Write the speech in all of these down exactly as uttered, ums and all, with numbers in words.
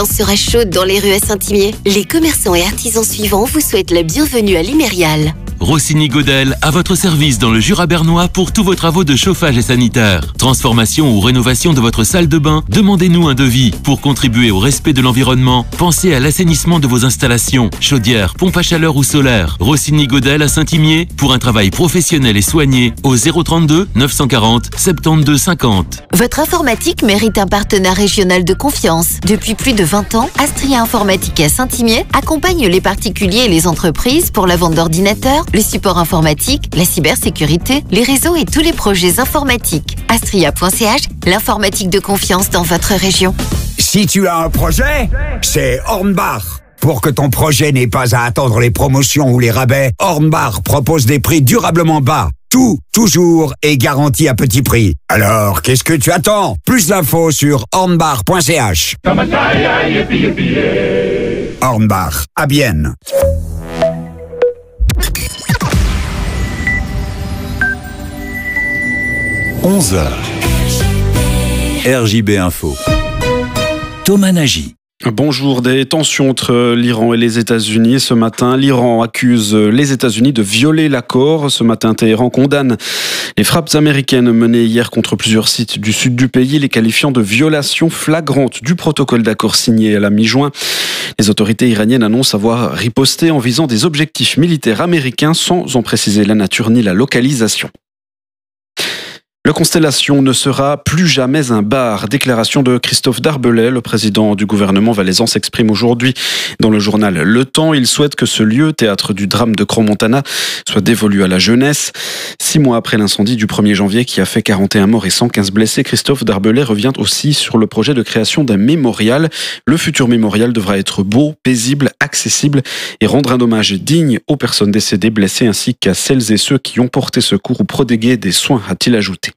Sera chaude dans les rues à Saint-Imier. Les commerçants et artisans suivants vous souhaitent la bienvenue à l'Imérial. Rossini Godel, à votre service dans le Jura bernois pour tous vos travaux de chauffage et sanitaire. Transformation ou rénovation de votre salle de bain, demandez-nous un devis. Pour contribuer au respect de l'environnement, pensez à l'assainissement de vos installations, chaudières, pompes à chaleur ou solaire. Rossini Godel à Saint-Imier pour un travail professionnel et soigné au zéro trente-deux neuf cent quarante soixante-douze cinquante. Votre informatique mérite un partenaire régional de confiance. Depuis plus de vingt ans, Astria Informatique à Saint-Imier accompagne les particuliers et les entreprises pour la vente d'ordinateurs, le support informatique, la cybersécurité, les réseaux et tous les projets informatiques. Astria point c h, l'informatique de confiance dans votre région. Si tu as un projet, c'est Hornbach. Pour que ton projet n'ait pas à attendre les promotions ou les rabais, Hornbach propose des prix durablement bas. Tout, toujours et garanti à petit prix. Alors, qu'est-ce que tu attends? Plus d'infos sur hornbach point c h. Hornbach, à Bienne. onze heures. R J B Info. Thomas Nagy. Bonjour. Des tensions entre l'Iran et les États-Unis. Ce matin, l'Iran accuse les États-Unis de violer l'accord. Ce matin, Téhéran condamne les frappes américaines menées hier contre plusieurs sites du sud du pays, les qualifiant de violation flagrante du protocole d'accord signé à la mi-juin. Les autorités iraniennes annoncent avoir riposté en visant des objectifs militaires américains sans en préciser la nature ni la localisation. Le Constellation ne sera plus jamais un bar. Déclaration de Christophe Darbelay, le président du gouvernement valaisan, s'exprime aujourd'hui dans le journal Le Temps. Il souhaite que ce lieu, théâtre du drame de Crans-Montana, soit dévolu à la jeunesse. Six mois après l'incendie du premier janvier qui a fait quarante et un morts et cent quinze blessés, Christophe Darbelay revient aussi sur le projet de création d'un mémorial. Le futur mémorial devra être beau, paisible, accessible et rendre un hommage digne aux personnes décédées, blessées ainsi qu'à celles et ceux qui ont porté secours ou prodigué des soins, a-t-il ajouté.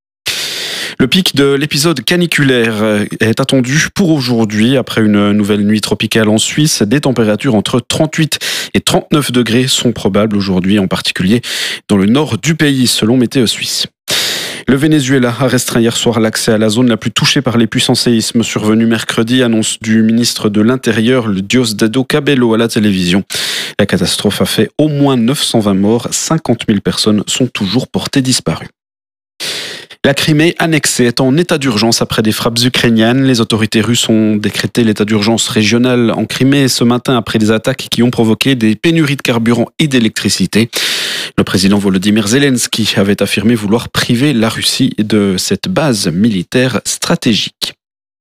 Le pic de l'épisode caniculaire est attendu pour aujourd'hui. Après une nouvelle nuit tropicale en Suisse, des températures entre trente-huit et trente-neuf degrés sont probables aujourd'hui, en particulier dans le nord du pays, selon Météo Suisse. Le Venezuela a restreint hier soir l'accès à la zone la plus touchée par les puissants séismes survenus mercredi, annonce du ministre de l'Intérieur, le Diosdado Cabello, à la télévision. La catastrophe a fait au moins neuf cent vingt morts, cinquante mille personnes sont toujours portées disparues. La Crimée annexée est en état d'urgence après des frappes ukrainiennes. Les autorités russes ont décrété l'état d'urgence régional en Crimée ce matin après des attaques qui ont provoqué des pénuries de carburant et d'électricité. Le président Volodymyr Zelensky avait affirmé vouloir priver la Russie de cette base militaire stratégique.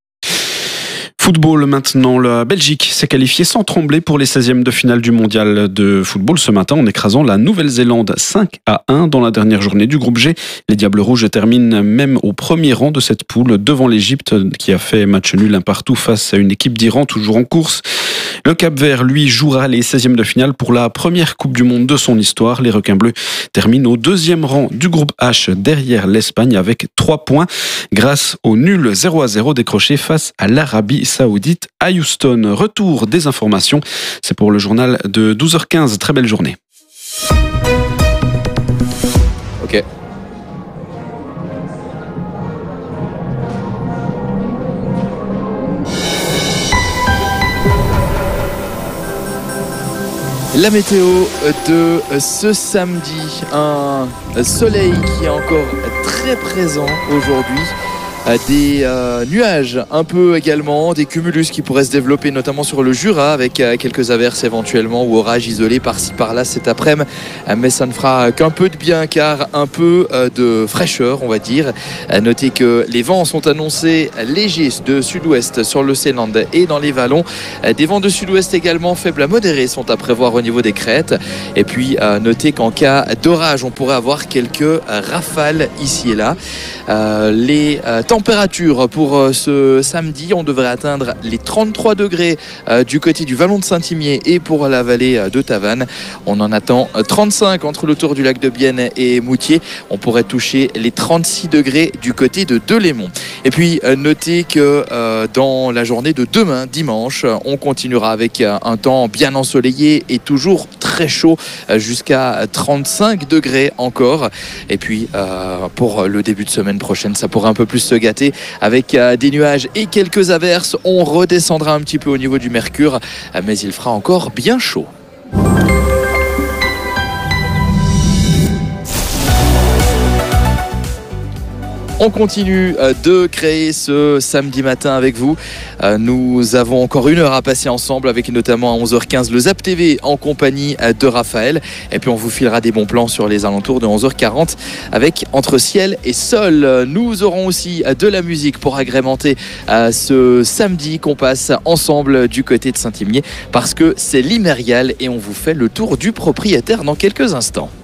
Football maintenant, la Belgique s'est qualifiée sans trembler pour les seizièmes de finale du mondial de football ce matin en écrasant la Nouvelle-Zélande cinq à un dans la dernière journée du groupe G. Les Diables Rouges terminent même au premier rang de cette poule devant l'Égypte qui a fait match nul un partout face à une équipe d'Iran toujours en course. Le Cap-Vert, lui, jouera les seizièmes de finale pour la première Coupe du Monde de son histoire. Les Requins Bleus terminent au deuxième rang du groupe H derrière l'Espagne avec trois points grâce au nul zéro à zéro décroché face à l'Arabie Saoudite à Houston. Retour des informations, c'est pour le journal de douze heures quinze. Très belle journée. Ok. La météo de ce samedi, un soleil qui est encore très présent aujourd'hui. Des euh, nuages un peu également, des cumulus qui pourraient se développer notamment sur le Jura avec euh, quelques averses éventuellement ou orages isolés par-ci par-là cet après-midi, mais ça ne fera qu'un peu de bien car un peu euh, de fraîcheur on va dire. À noter que les vents sont annoncés légers de sud-ouest sur le Seeland et dans les vallons, des vents de sud-ouest également faibles à modérés sont à prévoir au niveau des crêtes, et puis euh, noter qu'en cas d'orage on pourrait avoir quelques rafales ici et là. Euh, les euh, températures pour euh, ce samedi, on devrait atteindre les trente-trois degrés euh, du côté du vallon de Saint-Imier et pour la vallée euh, de Tavannes. On en attend trente-cinq entre le tour du lac de Bienne et Moutier. On pourrait toucher les trente-six degrés du côté de Delémont. Et puis euh, notez que euh, dans la journée de demain, dimanche, on continuera avec euh, un temps bien ensoleillé et toujours très très chaud jusqu'à trente-cinq degrés encore. Et puis euh, pour le début de semaine prochaine, ça pourrait un peu plus se gâter avec euh, des nuages et quelques averses. On redescendra un petit peu au niveau du mercure, mais il fera encore bien chaud. On continue de créer ce samedi matin avec vous. Nous avons encore une heure à passer ensemble avec notamment à onze heures quinze le Zap T V en compagnie de Raphaël. Et puis on vous filera des bons plans sur les alentours de onze heures quarante avec Entre ciel et sol. Nous aurons aussi de la musique pour agrémenter ce samedi qu'on passe ensemble du côté de Saint-Imier parce que c'est l'Imérial et on vous fait le tour du propriétaire dans quelques instants.